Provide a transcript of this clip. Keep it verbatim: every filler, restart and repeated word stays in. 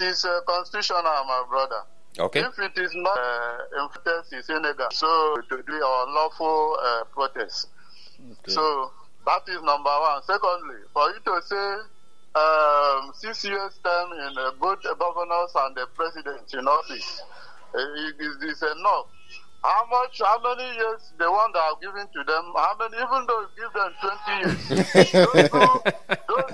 is uh, constitutional, my brother. Okay. If it is not uh, enforced, it's illegal. So to do unlawful uh, protest. Okay. So that is number one. Secondly, for you to say um, six years term in uh, both the governors and the president in office, uh, is this enough? How much, how many years the one that are given to them, how many, even though you give them twenty years, those, who, those